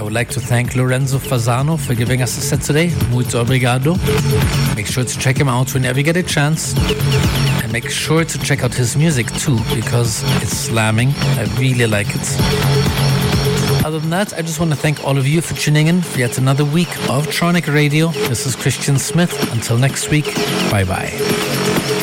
would like to thank Lorenzo Fasano for giving us a set today. Muito obrigado. Make sure to check him out whenever you get a chance. And make sure to check out his music too, because it's slamming. I really like it. Other than that, I just want to thank all of you for tuning in for yet another week of Tronic Radio. This is Christian Smith. Until next week, bye-bye.